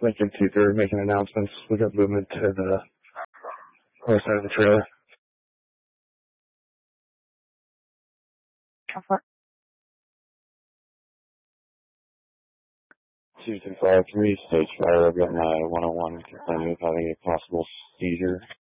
Lincoln 2-3 making announcements. We got movement to the north side of the trailer. 2253, stage fire. I've got my 101 complaining of having a possible seizure.